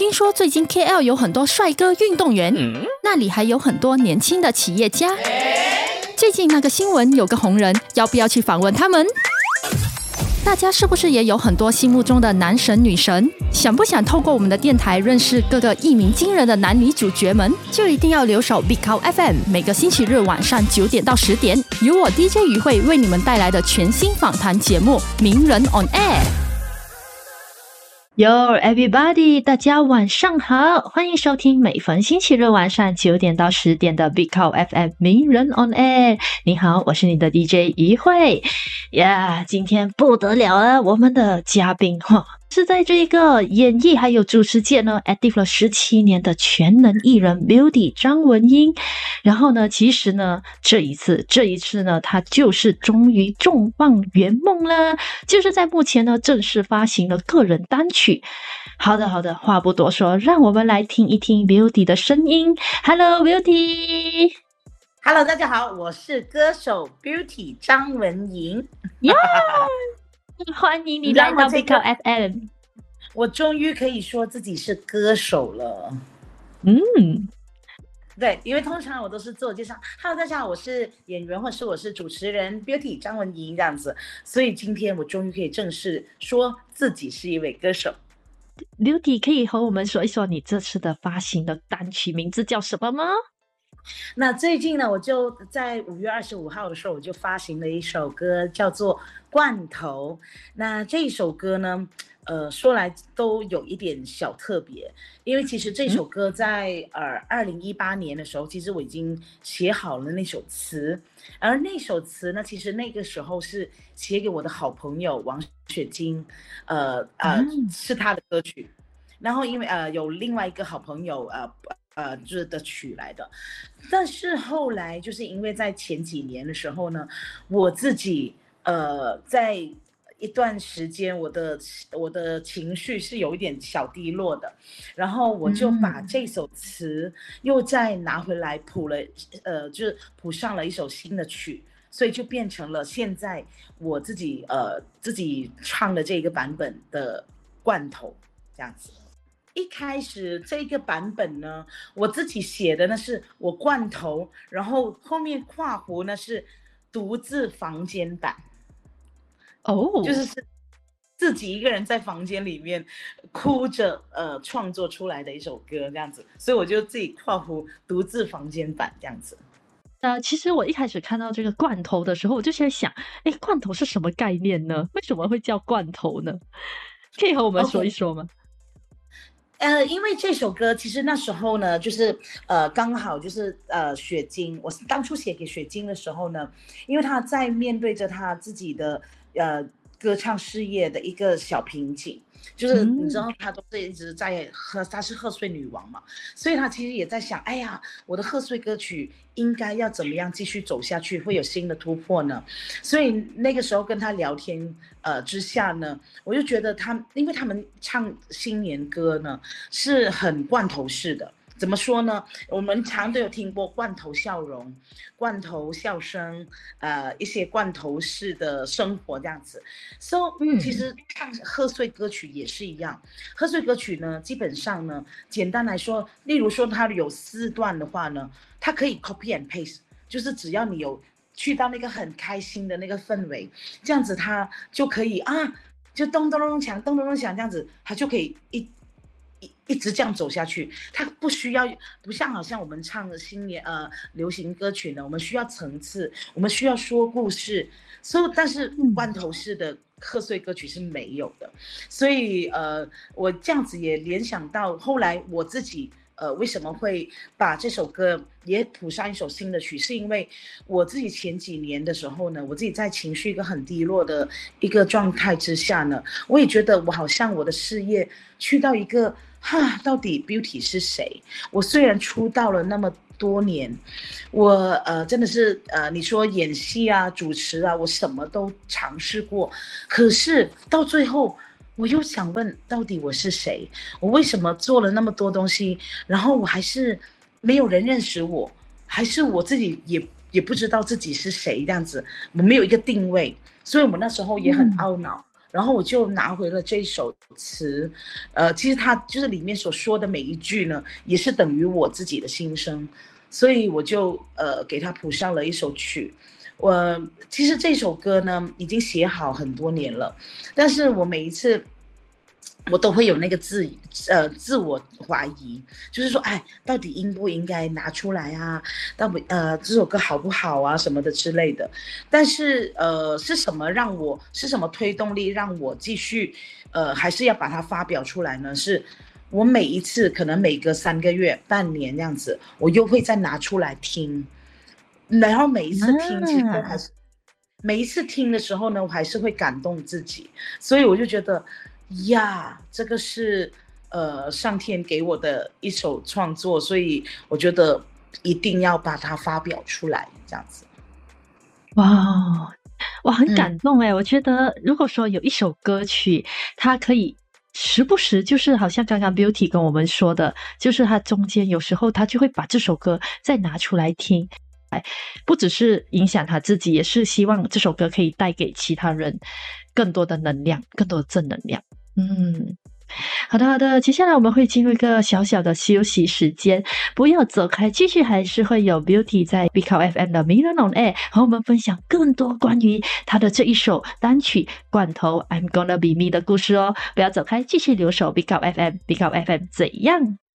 听说最近 KL 有很多帅哥运动员，那里还有很多年轻的企业家。最近那个新闻有个红人，要不要去访问他们？大家是不是也有很多心目中的男神女神？想不想透过我们的电台认识各个一鸣惊人的男女主角们？就一定要留守 Big Cow FM， 每个星期日晚上9点到10点，由我 DJ 于慧为你们带来的全新访谈节目《名人 on Air》。Yo everybody， 大家晚上好，欢迎收听每逢星期日晚上9点到10点的 Big Cow FM 名人 on Air。你好，我是你的 DJ 于慧呀。今天不得了了，我们的嘉宾是在这个演艺还有主持界呢 active 了17年的全能艺人 Beauty 张文英。然后呢，其实呢，这一次呢，她就是终于重磅圆梦了，就是在目前呢正式发行了个人单曲。好的，话不多说，让我们来听一听 Beauty 的声音。Hello Beauty。Hello， 大家好，我是歌手 Beauty 张文莹。 欢迎你来到 Big Cow FM。 我终于可以说自己是歌手了。对，因为通常我都是自我介绍 ，Hello， 大家好，我是演员，或是我是主持人 Beauty 张文莹这样子。所以今天我终于可以正式说自己是一位歌手。 Beauty 可以和我们说一说你这次的发行的单曲名字叫什么吗？ 那最近呢，我就在5月25号的时候，我就发行了一首歌，叫做《罐头》。那这一首歌呢，说来都有一点小特别，因为其实这首歌在2018年的时候，其实我已经写好了那首词，而那首词呢，其实那个时候是写给我的好朋友王雪晶，是他的歌曲。然后因为有另外一个好朋友就是的曲来的，但是后来就是因为在前几年的时候呢，我自己在一段时间我的情绪是有一点小低落的，然后我就把这首词又再拿回来谱了，就是谱上了一首新的曲，所以就变成了现在我自己唱的这个版本的罐头这样子。一开始这个版本呢，我自己写的呢是我罐头，然后后面括弧呢是独自房间版。就是自己一个人在房间里面哭着创作出来的一首歌这样子，所以我就自己括弧独自房间版这样子。 其实我一开始看到这个罐头的时候，我就在想，罐头是什么概念呢？为什么会叫罐头呢？可以和我们说一说吗？ 因为这首歌其实那时候呢，就是刚好就是雪晶，我当初写给雪晶的时候呢，因为她在面对着她自己的歌唱事业的一个小瓶颈，就是你知道她都是一直在她是贺岁女王嘛，所以她其实也在想，哎呀，我的贺岁歌曲应该要怎么样继续走下去，会有新的突破呢？所以那个时候跟她聊天之下呢，我就觉得因为他们唱新年歌呢是很罐头式的。怎么说呢？我们常都有听过罐头笑容、罐头笑声，一些罐头式的生活这样子。其实唱贺岁歌曲也是一样。贺岁歌曲呢，基本上呢，简单来说，例如说它有4段的话呢，它可以 copy and paste， 就是只要你有去到那个很开心的那个氛围，这样子它就可以就咚咚咚响，咚咚咚响这样子，它就可以一直这样走下去，它不像好像我们唱的新年流行歌曲呢，我们需要层次，我们需要说故事，但是罐头式的贺岁歌曲是没有的，所以我这样子也联想到后来我自己为什么会把这首歌也谱上一首新的曲，是因为我自己前几年的时候呢，我自己在情绪一个很低落的一个状态之下呢，我也觉得我好像我的事业去到一个到底 Beauty 是谁？我虽然出道了那么多年，我真的是你说演戏啊、主持啊，我什么都尝试过，可是到最后我又想问，到底我是谁？我为什么做了那么多东西，然后我还是没有人认识我，还是我自己也不知道自己是谁这样子，我没有一个定位，所以我那时候也很懊恼。 然后我就拿回了这首词，其实它就是里面所说的每一句呢，也是等于我自己的心声，所以我就给它谱上了一首曲。其实这首歌呢已经写好很多年了，但是我每一次我都会有那个自我怀疑，就是说，哎，到底应不应该拿出来啊？到底这首歌好不好啊什么的之类的。但是是什么推动力让我继续还是要把它发表出来呢？是我每一次可能每隔3个月、半年这样子，我又会再拿出来听，然后每一次听其实都还是。每一次听的时候呢，我还是会感动自己，所以我就觉得呀，这个是上天给我的一首创作，所以我觉得一定要把它发表出来，这样子。 哇，我很感动诶，我觉得如果说有一首歌曲，它可以时不时就是好像刚刚 Beauty 跟我们说的，就是它中间有时候他就会把这首歌再拿出来听，不只是影响他自己，也是希望这首歌可以带给其他人更多的能量，更多的正能量。好的好的，接下来我们会进入一个小小的休息时间，不要走开，继续还是会有 Beauty 在 BCOU FM 的名人 on air 和我们分享更多关于他的这一首单曲罐头 I'm Gonna Be Me 的故事哦，不要走开，继续留守 BCOU FM 怎样